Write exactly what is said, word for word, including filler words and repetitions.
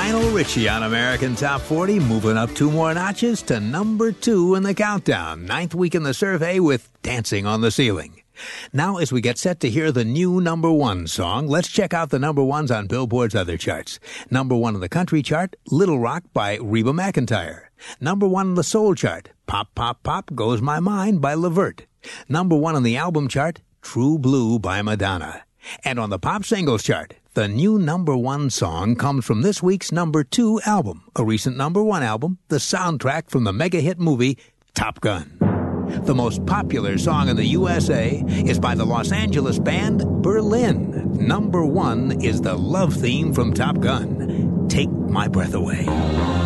Lionel Richie on American Top forty, moving up two more notches to number two in the countdown. Ninth week in the survey with Dancing on the Ceiling. Now, as we get set to hear the new number one song, let's check out the number ones on Billboard's other charts. Number one in the country chart, Little Rock by Reba McEntire. Number one in the soul chart, Pop, Pop, Pop Goes My Mind by LeVert. Number one on the album chart, True Blue by Madonna. And on the pop singles chart, the new number one song comes from this week's number two album, a recent number one album, the soundtrack from the mega hit movie Top Gun. The most popular song in the U S A is by the Los Angeles band Berlin. Number one is the love theme from Top Gun, Take My Breath Away.